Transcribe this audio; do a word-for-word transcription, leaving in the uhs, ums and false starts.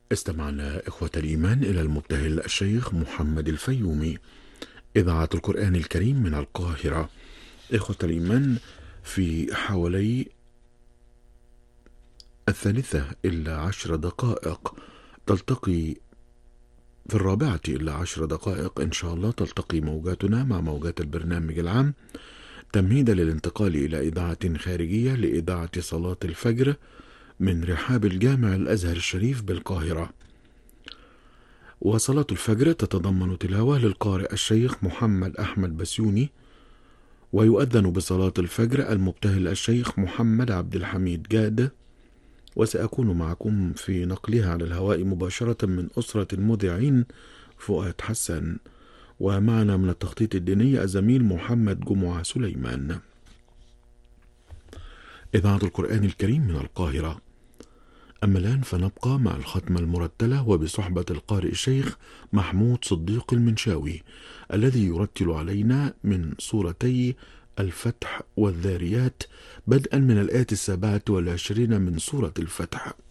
استمعنا إخوة الإيمان إلى المبتهل الشيخ محمد الفيومي، إذاعة القرآن الكريم من القاهرة. إخوة الإيمان، في حوالي الثالثة إلا عشر دقائق تلتقي في الرابعة إلا عشر دقائق إن شاء الله تلتقي موجاتنا مع موجات البرنامج العام، تمهيدا للانتقال إلى إذاعة خارجية لإذاعة صلاة الفجر من رحاب الجامع الأزهر الشريف بالقاهرة. وصلاة الفجر تتضمن تلاوة للقارئ الشيخ محمد أحمد بسيوني، ويؤذن بصلاة الفجر المبتهل الشيخ محمد عبد الحميد جاد. وسأكون معكم في نقلها على الهواء مباشرة من أسرة المذيعين فؤاد حسن، ومعنا من التخطيط الديني الزميل محمد جمعة سليمان. إذاعة القرآن الكريم من القاهرة. أما الآن فنبقى مع الختمة المرتلة وبصحبة القارئ الشيخ محمود صديق المنشاوي، الذي يرتل علينا من سورتي الفتح والذاريات بدءا من الآية السابعة والعشرين من سورة الفتح.